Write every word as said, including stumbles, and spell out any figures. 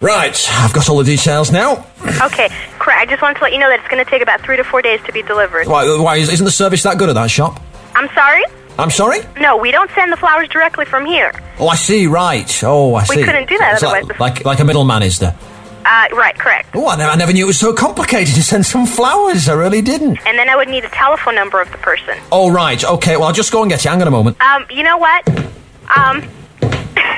Right, I've got all the details now. Okay, correct. I just wanted to let you know that it's going to take about three to four days to be delivered. Why, why isn't the service that good at that shop? I'm sorry? I'm sorry? No, we don't send the flowers directly from here. Oh, I see, right. Oh, I see. We couldn't do that It's otherwise. Like, like, like a middleman, is there? Uh, right, correct. Oh, I never, I never knew it was so complicated to send some flowers. I really didn't. And then I would need a telephone number of the person. Oh, right. Okay, well, I'll just go and get it. Hang on a moment. Um, you know what? Um...